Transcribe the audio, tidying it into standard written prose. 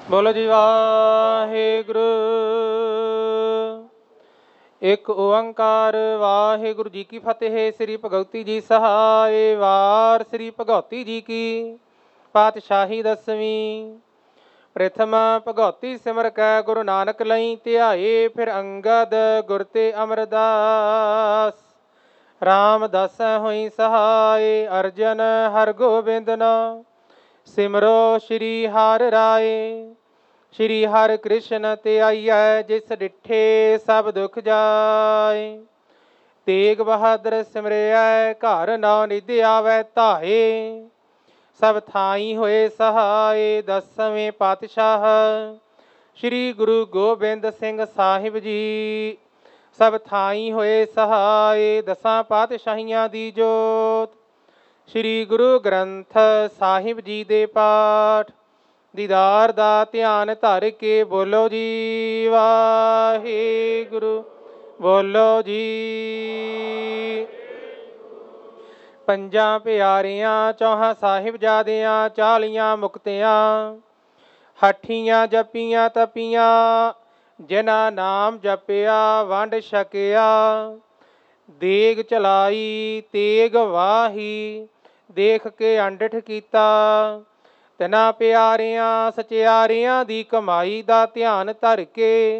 ਬੋਲੋ ਜੀ ਵਾਹਿਗੁਰੂ। ਇੱਕ ਓੰਕਾਰ ਵਾਹਿਗੁਰੂ ਜੀ ਕੀ ਫਤਿਹ। ਸ੍ਰੀ ਭਗਵਤੀ ਜੀ ਸਹਾਇ। ਵਾਰ ਸ੍ਰੀ ਭਗਵਤੀ ਜੀ ਕੀ ਪਾਤਸ਼ਾਹੀ ਦਸਵੀਂ। ਪ੍ਰਥਮ ਭਗਵਤੀ ਸਿਮਰ ਕੈ ਗੁਰੂ ਨਾਨਕ ਲਈ ਧਿਆਏ। ਫਿਰ ਅੰਗਦ ਗੁਰ ਤੇ ਅਮਰਦਾਸ। ਰਾਮਦਾਸ ਹੋਈ ਸਹਾਇ। ਅਰਜਨ ਹਰਗੋਬਿੰਦ ਨਾ ਸਿਮਰੋ ਸ਼੍ਰੀ ਹਰਿ ਰਾਏ। ਸ਼੍ਰੀ ਹਰਿ ਕ੍ਰਿਸ਼ਨ ਤੇ ਆਈਐ। ਜਿਸ ਡਿਠੇ ਸਭ ਦੁਖ ਜਾਏ। ਤੇਗ ਬਹਾਦਰ ਸਿਮਰਿਐ। ਘਰ ਨੌ ਨਿਧਿ ਆਵੈ ਧਾਏ। ਸਭ ਥਾਈ ਹੋਏ ਸਹਾਏ। ਦਸਵੇਂ ਪਾਤਸ਼ਾਹ ਸ਼੍ਰੀ ਗੁਰੂ ਗੋਬਿੰਦ ਸਿੰਘ ਸਾਹਿਬ ਜੀ। ਸਭ ਥਾਈ ਹੋਏ ਸਹਾਏ। ਦਸਾਂ ਪਾਤਸ਼ਾਹੀਆਂ ਦੀ ਜੋਤ ਸ਼੍ਰੀ ਗੁਰੂ ਗ੍ਰੰਥ ਸਾਹਿਬ ਜੀ ਦੇ ਪਾਠ ਦੀਦਾਰ ਦਾ ਧਿਆਨ ਧਰ ਕੇ ਬੋਲੋ ਜੀ ਵਾਹਿਗੁਰੂ। ਬੋਲੋ ਜੀ। ਪੰਜਾਂ ਪਿਆਰਿਆਂ ਚੌਹਾਂ ਸਾਹਿਬਜ਼ਾਦਿਆਂ 40 ਮੁਕਤਿਆਂ ਹੱਠੀਆਂ ਜਪੀਆਂ ਤਪੀਆਂ। ਜਿਨ੍ਹਾਂ ਨਾਮ ਜਪਿਆ ਵੰਡ ਛਕਿਆ। ਦੇਗ ਚਲਾਈ ਤੇਗ ਵਾਹੀ। ਦੇਖ ਕੇ ਅੰਡਠ ਕੀਤਾ। ਤਿਨਾਂ ਪਿਆਰਿਆਂ ਸਚਿਆਰਿਆਂ ਦੀ ਕਮਾਈ ਦਾ ਧਿਆਨ ਧਰ ਕੇ